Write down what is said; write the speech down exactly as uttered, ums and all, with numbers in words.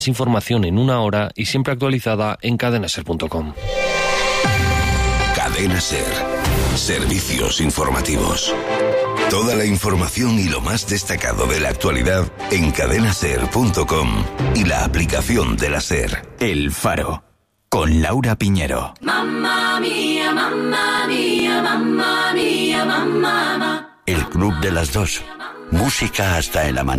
Información en una hora y siempre actualizada en cadena ser punto com. Cadena Ser. Servicios informativos. Toda la información y lo más destacado de la actualidad en cadena ser punto com y la aplicación de la Ser. El Faro, con Laura Piñero. Mamma mía, mamma mía, mamma mía, mamma mía. El Club de las Dos. Música hasta el amanecer.